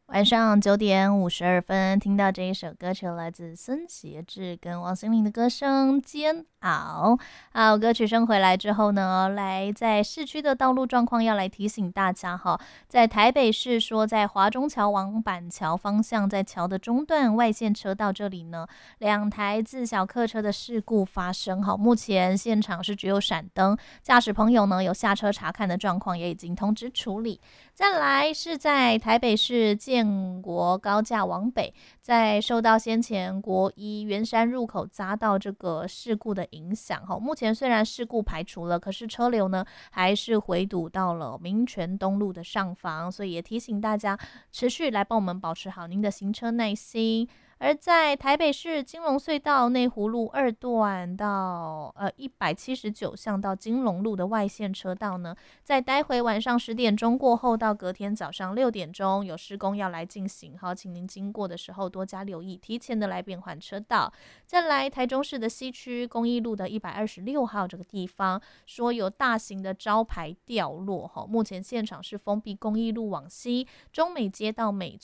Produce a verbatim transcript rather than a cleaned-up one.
晚上九点五十二分，听到这一首歌曲，来自孙协志跟王心凌的歌声《煎熬》。好，歌曲声回来之后呢，来在市区的道路状况要来提醒大家哈，在台北市说，在华中桥往板桥方向，在桥的中段外线车道这里呢，两台自小客车的事故发生。好，目前现场是只有闪灯，驾驶朋友呢有下车查看的状况，也已经通知处理。再来是在台北市建国高架往北，在受到先前国一圆山入口匝道这个事故的影响，目前虽然事故排除了，可是车流呢还是回堵到了民权东路的上方，所以也提醒大家持续来帮我们保持好您的行车耐心。而在台北市金龙隧道内湖路二段到呃一百七十九巷到金龙路的外线车道呢，在待会晚上十点钟过后到隔天早上六点钟有施工要来进行，好，请您经过的时候多加留意，提前的来变换车道。再来台中市的西区公益路的一百二十六号这个地方，说有大型的招牌掉落，目前现场是封闭公益路往西，中美街到美